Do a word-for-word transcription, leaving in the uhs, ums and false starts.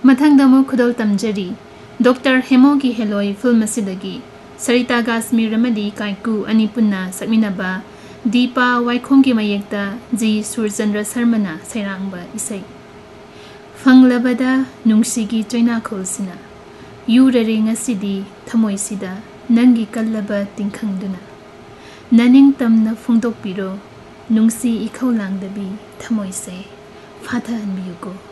ꯃꯊꯪꯗ ꯑꯃꯨꯛ ꯈꯨꯗꯣꯜ ꯇꯝꯖꯔꯤ ꯗꯣꯛꯇꯔ ꯍꯦꯃꯣꯒꯤ ꯍꯦꯂꯣꯏ ꯐꯤꯜꯝ ꯑꯁꯤꯗꯒꯤ ꯁꯔꯤꯇꯥ ꯒꯥꯁꯃꯤꯔ ꯑꯃꯗꯤ ꯀꯥꯏꯀꯨ ꯑꯅꯤ ꯄꯨꯟꯅ ꯁꯛꯃꯤꯟꯅꯕ ꯗꯤꯄꯥ ꯋꯥꯏꯈꯣꯡꯒꯤ ꯃꯌꯦꯛꯇ ꯖꯤ ꯁꯨꯔꯆꯟꯗ꯭ꯔ ꯁꯔꯃꯅ ꯁꯩꯔꯥꯡꯕ ꯏꯁꯩ ꯐꯪꯂꯕꯗ ꯅꯨꯡꯁꯤꯒꯤ ꯆꯣꯏꯅꯥꯈꯣꯜꯁꯤꯅ ꯌꯨꯔꯔꯦ ꯉꯁꯤꯗꯤ ꯊꯃꯣꯏꯁꯤꯗ ꯅꯪꯒꯤ ꯀꯜꯂꯕ ꯇꯤꯡꯈꯪꯗꯨꯅ ꯅꯅꯤꯡꯇꯝꯅ ꯐꯣꯡꯗꯣꯛꯄꯤꯔꯣ ꯅꯨꯡꯁꯤ ꯏꯈꯧ ꯂꯥꯡꯗꯕꯤ ꯊꯃꯣꯏꯁꯦ ꯐꯥꯊꯍꯟꯕꯤꯌꯨꯀꯣ